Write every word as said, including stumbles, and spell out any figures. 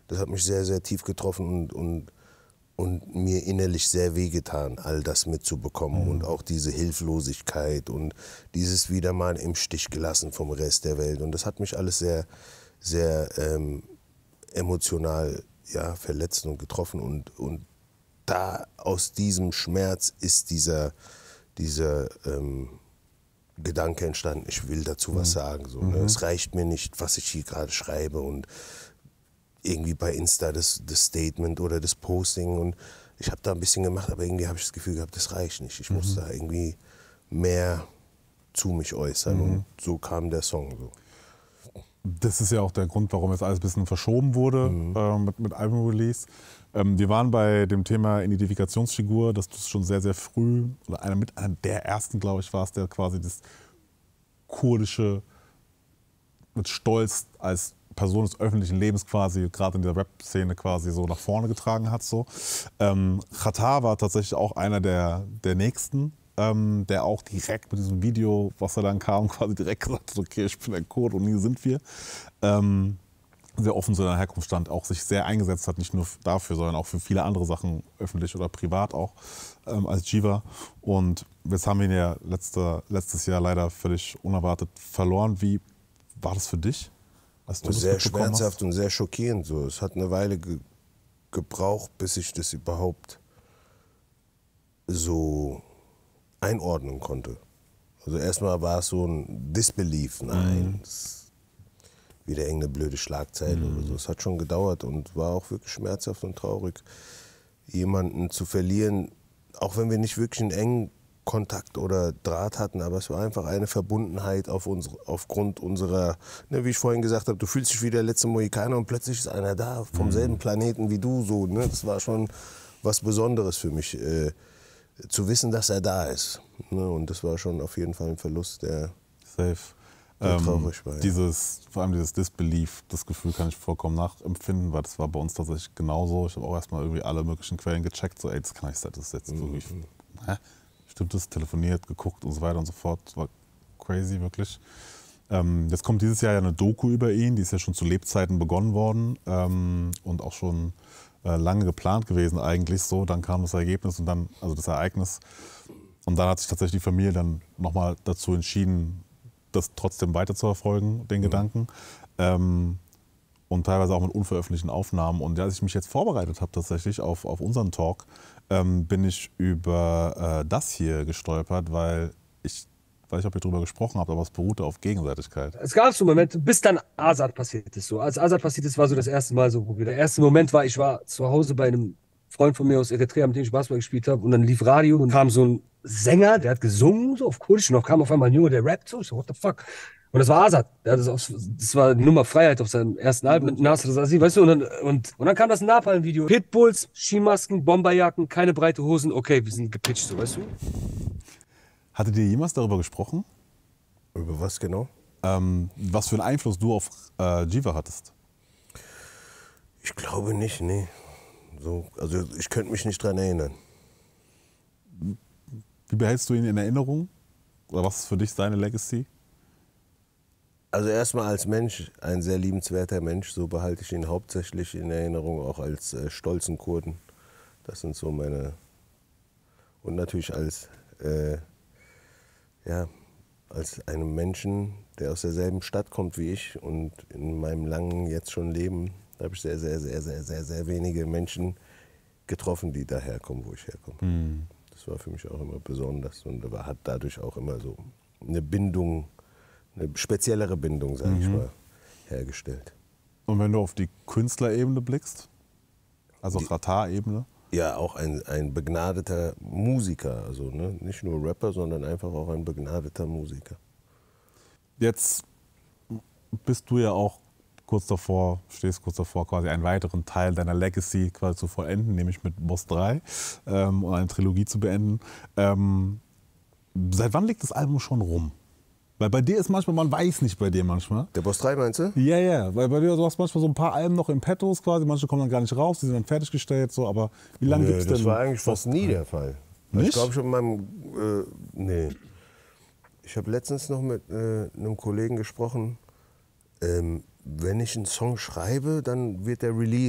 das hat mich sehr, sehr tief getroffen und, und, und mir innerlich sehr wehgetan, all das mitzubekommen. Mhm. Und auch diese Hilflosigkeit und dieses wieder mal im Stich gelassen vom Rest der Welt. Und das hat mich alles sehr, sehr ähm, emotional ja, verletzt und getroffen. Und, und da aus diesem Schmerz ist dieser, dieser ähm, Gedanke entstanden, ich will dazu was sagen. So, ne? Mhm. Es reicht mir nicht, was ich hier gerade schreibe und irgendwie bei Insta das, das Statement oder das Posting. Und ich habe da ein bisschen gemacht, aber irgendwie habe ich das Gefühl gehabt, das reicht nicht. Ich mhm. muss da irgendwie mehr zu mich äußern. Mhm. Und so kam der Song. So. Das ist ja auch der Grund, warum jetzt alles ein bisschen verschoben wurde mhm. äh, mit, mit Album-Release. Ähm, wir waren bei dem Thema Identifikationsfigur, dass du es schon sehr, sehr früh, oder einer mit einer der ersten, glaube ich, war es, der quasi das kurdische mit Stolz als Person des öffentlichen Lebens quasi, gerade in der Rap-Szene quasi so nach vorne getragen hat. So. Ähm, Xatar war tatsächlich auch einer der, der Nächsten, ähm, der auch direkt mit diesem Video, was er dann kam, quasi direkt gesagt hat, okay, ich bin der Kurd und hier sind wir. Ähm, sehr offen zu seiner Herkunft stand, auch sich sehr eingesetzt hat, nicht nur dafür, sondern auch für viele andere Sachen, öffentlich oder privat auch, ähm, als Jiva. Und jetzt haben wir ihn ja letzte, letztes Jahr leider völlig unerwartet verloren. Wie war das für dich? Als du sehr das schmerzhaft hast? Und sehr schockierend. So. Es hat eine Weile ge gebraucht, bis ich das überhaupt so einordnen konnte. Also erstmal war es so ein Disbelief. Nein, mhm. das wieder irgendeine blöde Schlagzeile mhm. oder so. Es hat schon gedauert und war auch wirklich schmerzhaft und traurig, jemanden zu verlieren, auch wenn wir nicht wirklich einen engen Kontakt oder Draht hatten, aber es war einfach eine Verbundenheit auf unsere, aufgrund unserer, ne, wie ich vorhin gesagt habe, du fühlst dich wie der letzte Mohikaner und plötzlich ist einer da, vom mhm. selben Planeten wie du. So, ne? Das war schon was Besonderes für mich, äh, zu wissen, dass er da ist. Ne? Und das war schon auf jeden Fall ein Verlust, der, Safe. der ähm, traurig war. Ja. Dieses, vor allem dieses Disbelief, das Gefühl kann ich vollkommen nachempfinden, weil das war bei uns tatsächlich genauso. Ich habe auch erstmal irgendwie alle möglichen Quellen gecheckt, so ey, das kann nicht sein, das ist jetzt mhm. irgendwie, hä? Stimmt das, telefoniert, geguckt und so weiter und so fort. Das war crazy, wirklich. Ähm, jetzt kommt dieses Jahr ja eine Doku über ihn, die ist ja schon zu Lebzeiten begonnen worden ähm, und auch schon äh, lange geplant gewesen eigentlich so. Dann kam das Ergebnis und dann, also das Ereignis. Und dann hat sich tatsächlich die Familie dann nochmal dazu entschieden, das trotzdem weiter zu verfolgen, den mhm. Gedanken. Ähm, und teilweise auch mit unveröffentlichten Aufnahmen. Und als ich mich jetzt vorbereitet habe tatsächlich auf, auf unseren Talk, ähm, bin ich über äh, das hier gestolpert, weil ich weiß nicht, ob ihr darüber gesprochen habt, aber es beruhte auf Gegenseitigkeit. Es gab so Momente, bis dann Azad passiert ist. So. Als Azad passiert ist, war so das erste Mal so. Der erste Moment war, ich war zu Hause bei einem Freund von mir aus Eritrea, mit dem ich Basketball gespielt habe. Und dann lief Radio und kam so ein Sänger, der hat gesungen, so auf Kurdisch. Und dann kam auf einmal ein Junge, der rappt so. Ich so, what the fuck? Und das war Azad. Ja, das, auf, das war die Nummer Freiheit auf seinem ersten Album mit Nasr Sasi, weißt du? Und dann, und, und dann kam das Napalm-Video. Pitbulls, Skimasken, Bomberjacken, keine breite Hosen. Okay, wir sind gepitcht, so, weißt du? Hattet ihr jemals darüber gesprochen? Über was genau? Ähm, was für einen Einfluss du auf äh, Jiva hattest? Ich glaube nicht, nee. So, also ich könnte mich nicht dran erinnern. Wie behältst du ihn in Erinnerung? Oder was ist für dich seine Legacy? Also erstmal als Mensch, ein sehr liebenswerter Mensch, so behalte ich ihn hauptsächlich in Erinnerung, auch als äh, stolzen Kurden. Das sind so meine... Und natürlich als, äh, ja, als einem Menschen, der aus derselben Stadt kommt wie ich und in meinem langen jetzt schon Leben, da habe ich sehr, sehr, sehr, sehr, sehr, sehr wenige Menschen getroffen, die daherkommen, wo ich herkomme. Mhm. Das war für mich auch immer besonders und aber hat dadurch auch immer so eine Bindung, eine speziellere Bindung, sage mhm. ich mal, hergestellt. Und wenn du auf die Künstlerebene blickst, also Xatar-Ebene? Ja, auch ein, ein begnadeter Musiker, also ne, nicht nur Rapper, sondern einfach auch ein begnadeter Musiker. Jetzt bist du ja auch kurz davor, stehst kurz davor, quasi einen weiteren Teil deiner Legacy quasi zu vollenden, nämlich mit Boss drei ähm, und eine Trilogie zu beenden. Ähm, seit wann liegt das Album schon rum? Weil bei dir ist manchmal, man weiß nicht bei dir manchmal. Der Boss drei meinst du? Ja, ja, weil bei dir, du hast manchmal so ein paar Alben noch im Pettos quasi, manche kommen dann gar nicht raus, die sind dann fertiggestellt, so, aber wie lange gibt es denn? Das war eigentlich fast nie der Fall. Nicht? Ich glaube schon in meinem, äh, nee. Ich habe letztens noch mit äh, einem Kollegen gesprochen, ähm, wenn ich einen Song schreibe, dann wird der released.